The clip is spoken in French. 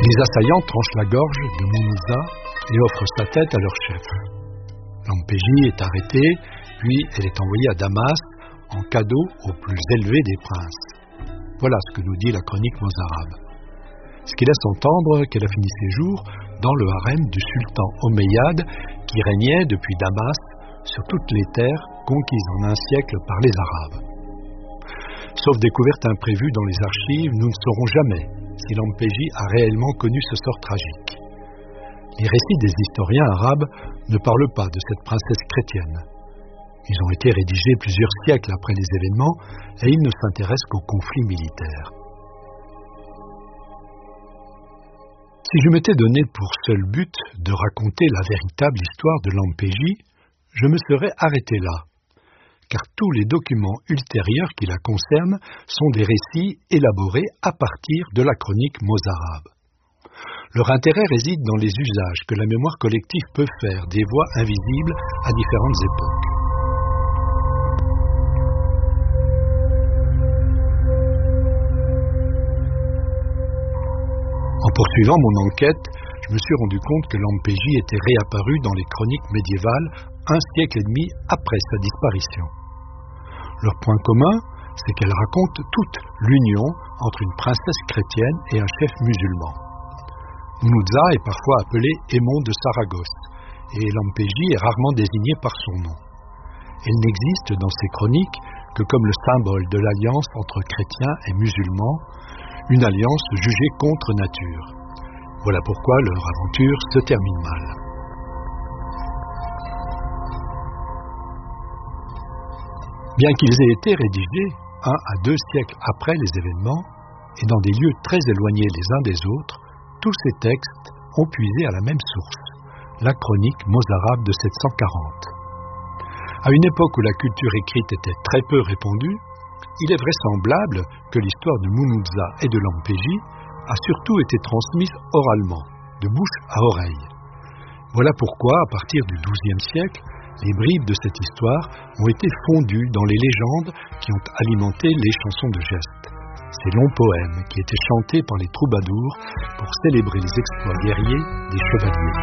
Les assaillants tranchent la gorge de Mounoudza et offrent sa tête à leur chef. Lampeji est arrêtée, puis elle est envoyée à Damas en cadeau au plus élevé des princes. Voilà ce que nous dit la chronique mozarabe. Ce qui laisse entendre qu'elle a fini ses jours dans le harem du sultan omeyyade qui régnait depuis Damas sur toutes les terres conquises en un siècle par les Arabes. Sauf découverte imprévue dans les archives, nous ne saurons jamais si Lampeji a réellement connu ce sort tragique. Les récits des historiens arabes ne parlent pas de cette princesse chrétienne. Ils ont été rédigés plusieurs siècles après les événements et ils ne s'intéressent qu'aux conflits militaires. Si je m'étais donné pour seul but de raconter la véritable histoire de Lampeji, je me serais arrêté là, car tous les documents ultérieurs qui la concernent sont des récits élaborés à partir de la chronique mozarabe. Leur intérêt réside dans les usages que la mémoire collective peut faire des voix invisibles à différentes époques. En poursuivant mon enquête, je me suis rendu compte que Lampeji était réapparu dans les chroniques médiévales un siècle et demi après sa disparition. Leur point commun, c'est qu'elle raconte toute l'union entre une princesse chrétienne et un chef musulman. Mounoudza est parfois appelé Aimon de Saragosse, et Lampeji est rarement désigné par son nom. Elle n'existe dans ces chroniques que comme le symbole de l'alliance entre chrétiens et musulmans, une alliance jugée contre nature. Voilà pourquoi leur aventure se termine mal. Bien qu'ils aient été rédigés 1 à 2 siècles après les événements, et dans des lieux très éloignés les uns des autres, tous ces textes ont puisé à la même source, la chronique mozarabe de 740. À une époque où la culture écrite était très peu répandue, il est vraisemblable que l'histoire de Mounoudza et de Lampeji a surtout été transmise oralement, de bouche à oreille. Voilà pourquoi, à partir du XIIe siècle, les bribes de cette histoire ont été fondues dans les légendes qui ont alimenté les chansons de geste. Ces longs poèmes qui étaient chantés par les troubadours pour célébrer les exploits guerriers des chevaliers.